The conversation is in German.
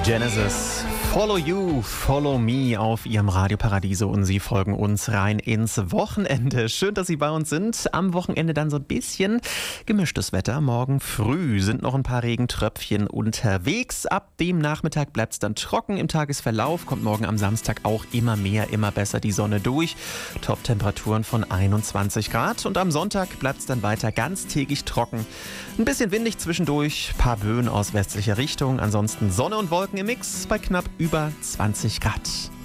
Genesis, Follow You, Follow Me auf Ihrem Radio Paradiso und Sie folgen uns rein ins Wochenende. Schön, dass Sie bei uns sind. Am Wochenende dann so ein bisschen gemischtes Wetter. Morgen früh sind noch ein paar Regentröpfchen unterwegs. Ab dem Nachmittag bleibt es dann trocken im Tagesverlauf. Kommt morgen am Samstag auch immer mehr, immer besser die Sonne durch. Top-Temperaturen von 21 Grad. Und am Sonntag bleibt es dann weiter ganztägig trocken. Ein bisschen windig zwischendurch, paar Böen aus westlicher Richtung. Ansonsten Sonne und Wolken im Mix bei knapp über 20 Grad.